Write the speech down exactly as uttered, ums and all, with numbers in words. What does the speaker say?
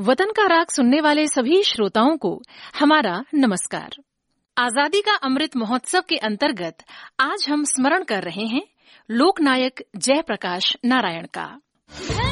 वतन का राग सुनने वाले सभी श्रोताओं को हमारा नमस्कार। आजादी का अमृत महोत्सव के अंतर्गत आज हम स्मरण कर रहे हैं लोकनायक जयप्रकाश नारायण का।